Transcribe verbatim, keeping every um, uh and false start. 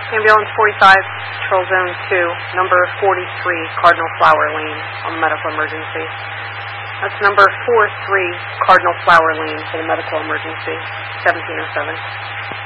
Ambulance forty-five, Control Zone two, number forty-three, Cardinal Flower Lane, on medical emergency. That's number four three, Cardinal Flower Lane for the medical emergency, seventeen oh seven.